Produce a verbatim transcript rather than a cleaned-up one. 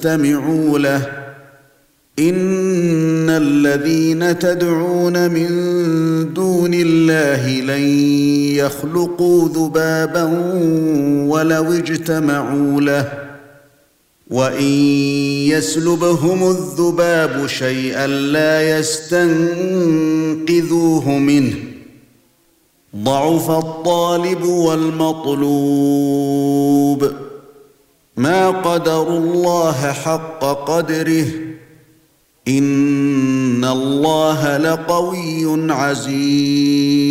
فاستمعوا له إن الذين تدعون من دون الله لن يخلقوا ذبابا ولو اجتمعوا له وإن يسلبهم الذباب شيئا لا يستنقذوه منه ضعف الطالب والمطلوب ما قدروا الله حق قدره إن الله لقوي عزيز